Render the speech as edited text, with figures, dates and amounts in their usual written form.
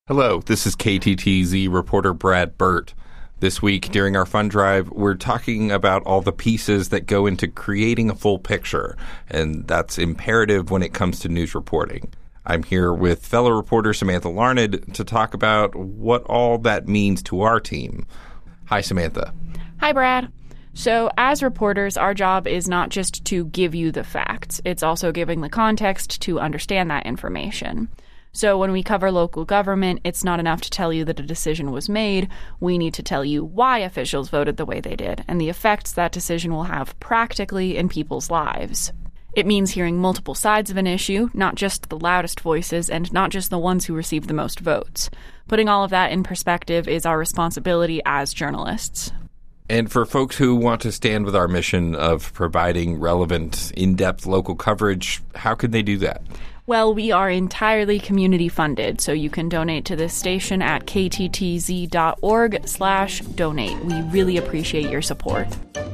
Hello, this is KTTZ reporter Brad Burt. This week, during our fund drive, we're talking about all the pieces that go into creating a full picture, and that's imperative when it comes to news reporting. I'm here with fellow reporter Samantha Larned to talk about what all that means to our team. Hi, Samantha. Hi, Brad. So, as reporters, our job is not just to give you the facts. It's also giving the context to understand that information. So when we cover local government, it's not enough to tell you that a decision was made. We need to tell you why officials voted the way they did and the effects that decision will have practically in people's lives. It means hearing multiple sides of an issue, not just the loudest voices and not just the ones who received the most votes. Putting all of that in perspective is our responsibility as journalists. And for folks who want to stand with our mission of providing relevant, in-depth local coverage, how can they do that? Well, we are entirely community funded, so you can donate to this station at kttz.org/donate. We really appreciate your support.